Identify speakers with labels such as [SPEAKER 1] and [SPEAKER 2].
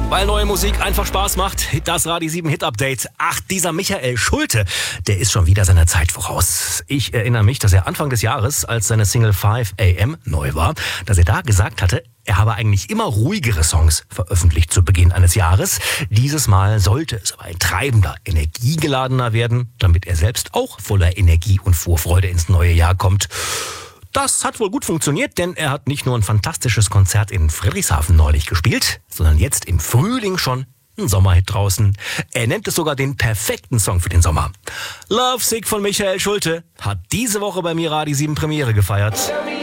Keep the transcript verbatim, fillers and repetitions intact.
[SPEAKER 1] Weil neue Musik einfach Spaß macht. Das Radio sieben Hit Update. Ach, dieser Michael Schulte, der ist schon wieder seiner Zeit voraus. Ich erinnere mich, dass er Anfang des Jahres, als seine Single five a m neu war, dass er da gesagt hatte, er habe eigentlich immer ruhigere Songs veröffentlicht zu Beginn eines Jahres. Dieses Mal sollte es aber ein treibender, energiegeladener werden, damit er selbst auch voller Energie und Vorfreude ins neue Jahr kommt. Das hat wohl gut funktioniert, denn er hat nicht nur ein fantastisches Konzert in Friedrichshafen neulich gespielt, sondern jetzt im Frühling schon ein Sommerhit draußen. Er nennt es sogar den perfekten Song für den Sommer. Lovesick von Michael Schulte hat diese Woche bei mir Radio sieben Premiere gefeiert.